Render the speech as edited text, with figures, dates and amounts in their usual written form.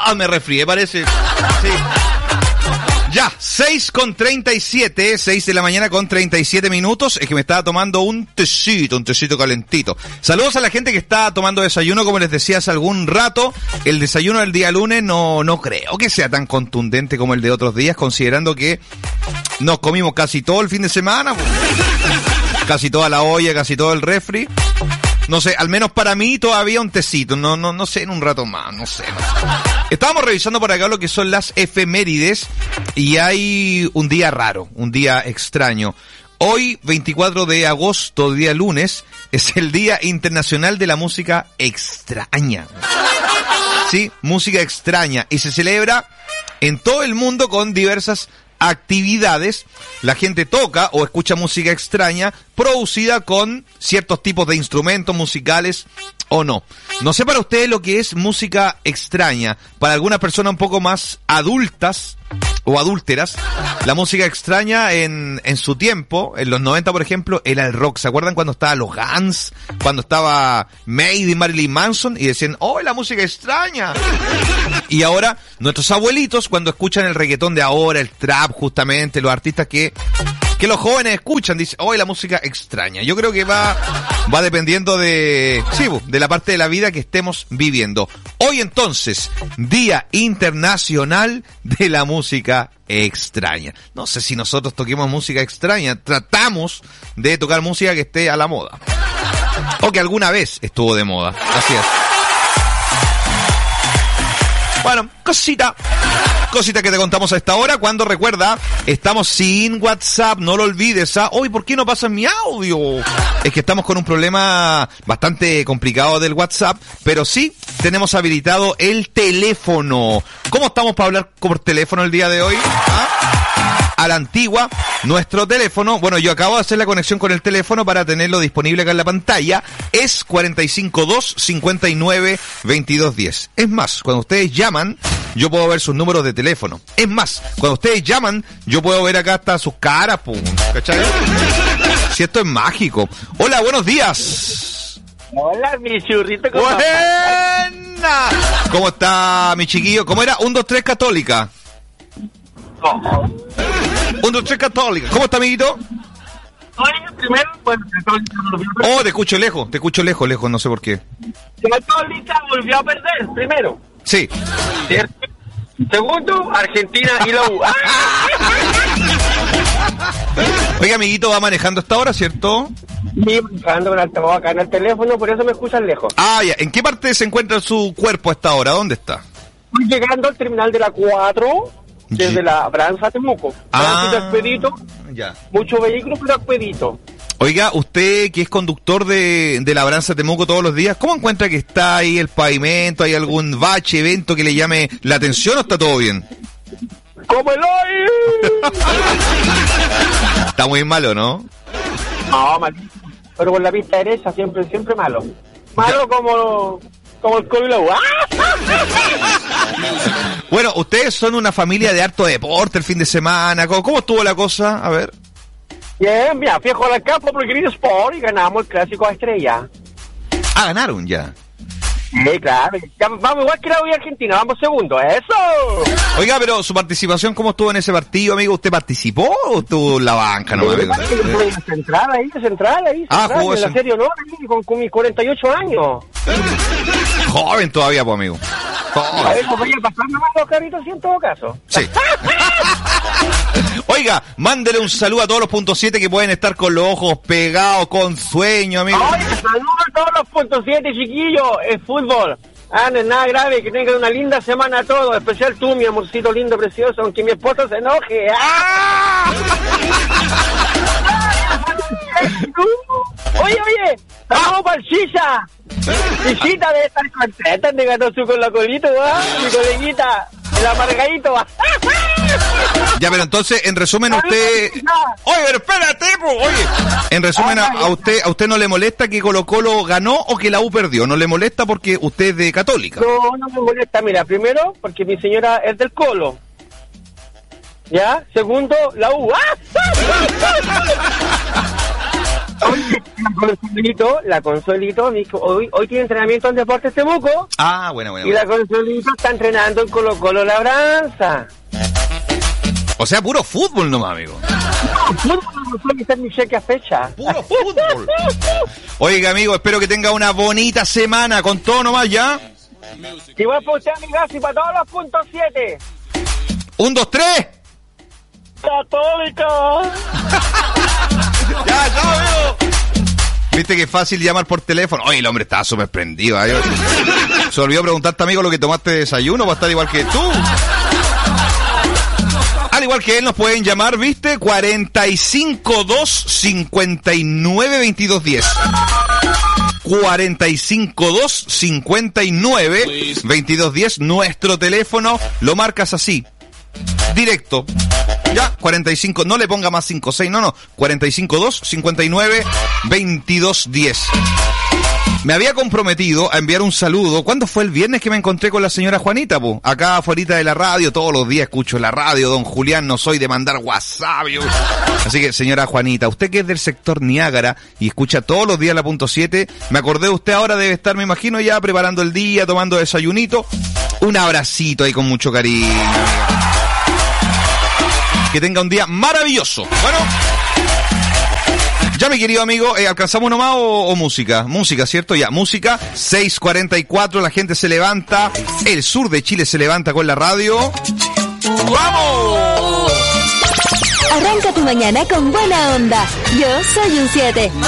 Me resfrié, parece. Sí. Ya, 6:37, 6 de la mañana con 37 minutos. Es que me estaba tomando un tecito calentito. Saludos a la gente que está tomando desayuno, como les decía hace algún rato. El desayuno del día lunes no creo que sea tan contundente como el de otros días, considerando que nos comimos casi todo el fin de semana. Casi toda la olla, casi todo el refri. No sé, al menos para mí todavía un tecito. No sé, en un rato más, no sé. Estábamos revisando por acá lo que son las efemérides y hay un día raro, un día extraño. Hoy, 24 de agosto, día lunes, es el Día Internacional de la Música Extraña. Sí, música extraña. Y se celebra en todo el mundo con diversas actividades. La gente toca o escucha música extraña producida con ciertos tipos de instrumentos musicales o no. No sé para ustedes lo que es música extraña. Para algunas personas un poco más adultas o adúlteras, la música extraña en su tiempo, en los 90 por ejemplo, era el rock. ¿Se acuerdan cuando estaba los Guns? Cuando estaba Maiden, Marilyn Manson y decían, ¡oh, la música extraña! Y ahora, nuestros abuelitos, cuando escuchan el reggaetón de ahora, el trap justamente, los artistas que los jóvenes escuchan, dicen, ¡oh, la música extraña! Yo creo que va dependiendo de la parte de la vida que estemos viviendo. Hoy entonces, Día Internacional de la Música Extraña. No sé si nosotros toquemos música extraña, tratamos de tocar música que esté a la moda. O que alguna vez estuvo de moda, así es. Bueno, cosita que te contamos a esta hora, cuando recuerda, estamos sin WhatsApp, no lo olvides, ¿ah? Hoy, ¿por qué no pasa mi audio? Es que estamos con un problema bastante complicado del WhatsApp, pero sí tenemos habilitado el teléfono. ¿Cómo estamos para hablar por teléfono el día de hoy? ¿Ah? A la antigua, nuestro teléfono, bueno, yo acabo de hacer la conexión con el teléfono para tenerlo disponible acá en la pantalla, es 452-59-2210. Es más, cuando ustedes llaman, yo puedo ver sus números de teléfono. Es más, cuando ustedes llaman, yo puedo ver acá hasta sus caras, pum, ¿cachai? Si esto es mágico. Hola, buenos días. Hola, mi churrito. ¡Buena! ¿Cómo está, mi chiquillo? ¿Cómo era? 1, 2, 3, católica. 1, 2, 3, católica. ¿Cómo está, amiguito? Oye, primero, bueno, Católica volvió a perder. Oh, te escucho lejos, no sé por qué. Católica volvió a perder, primero. Sí. ¿Cierto? Segundo, Argentina y la U. Oiga, amiguito, va manejando hasta ahora, ¿cierto? Sí, manejando con altavoz acá en el teléfono, por eso me escuchan lejos. Ah, ya. ¿En qué parte se encuentra su cuerpo hasta ahora? ¿Dónde está? Estoy llegando al terminal de la 4... desde la Branza Temuco. Expedito. Ya. Muchos vehículos, pero expedito. Oiga, usted que es conductor de la Branza Temuco todos los días, ¿cómo encuentra que está ahí el pavimento? ¿Hay algún bache, evento que le llame la atención o está todo bien? ¡Como el hoy! Está muy malo, ¿no? No, malísimo. Pero con la pista derecha siempre malo. Malo como el Colo. Bueno, ustedes son una familia de harto deporte el fin de semana. ¿Cómo estuvo la cosa? A ver. Bien, mira, fui a jugar al campo por Green Sport y ganamos el clásico a Estrella. Ah, ganaron ya. Sí, claro. Ya vamos igual que la U y Argentina, vamos segundo. ¡Eso! Oiga, pero su participación, ¿cómo estuvo en ese partido, amigo? ¿Usted participó o estuvo en la banca? No, amigo. Central ahí. Jugó en la Serie Honor con mis 48 años. Joven todavía, pues, amigo. A ver, voy a pasar nomás los carritos, sí, en todo caso. Sí. Oiga, mándele un saludo a todos los puntos 7 que pueden estar con los ojos pegados, con sueño, amigo. Oye, saludos a todos los puntos 7, chiquillos. Es fútbol. No es nada grave, que tengan una linda semana a todos. Especial tú, mi amorcito lindo, precioso, aunque mi esposo se enoje. ¡Ah! Oye, vamos para el Chicha. Chichita debe estar contenta de ganar su con la colita, ¿verdad? Mi coleguita, el amargadito. Ya, pero entonces, en resumen, usted... Oye, pero espérate, pues, oye. En resumen, a usted no le molesta que Colo-Colo ganó o que la U perdió. ¿No le molesta porque usted es de Católica? No me molesta. Mira, primero, porque mi señora es del Colo. ¿Ya? Segundo, la U. La Consuelito, hoy tiene entrenamiento en Deportes Temuco. Ah, bueno. Y la Consuelito está entrenando en Colo-Colo Labranza. O sea, puro fútbol nomás, amigo. Fútbol no suele ser mi cheque a fecha. Puro fútbol. Oiga, amigo, espero que tenga una bonita semana con todo nomás, ¿ya? Igual para usted, amigas, y para todos los puntos 7. 1, 2, 3. Católica. Ya, amigo. Viste que es fácil llamar por teléfono. Oye, el hombre estaba súper prendido. Se olvidó preguntarte, amigo, lo que tomaste de desayuno para estar igual que tú. Al igual que él, nos pueden llamar, ¿viste? 452-59-2210. 452-59-2210. Nuestro teléfono lo marcas así. Directo. Ya, 45. No le ponga más 56. No. 452-59-2210. Me había comprometido a enviar un saludo. ¿Cuándo fue el viernes que me encontré con la señora Juanita, po? Acá afuera de la radio, todos los días escucho la radio, don Julián, no soy de mandar WhatsApp. Así que, señora Juanita, usted que es del sector Niágara y escucha todos los días la punto 7, me acordé de usted ahora, debe estar, me imagino, ya preparando el día, tomando desayunito. Un abracito ahí con mucho cariño. Que tenga un día maravilloso. Bueno... Ya, mi querido amigo, ¿alcanzamos nomás o música? Música, ¿cierto? Ya, música, 6:44, la gente se levanta, el sur de Chile se levanta con la radio. ¡Vamos! Arranca tu mañana con buena onda. Yo soy un 7.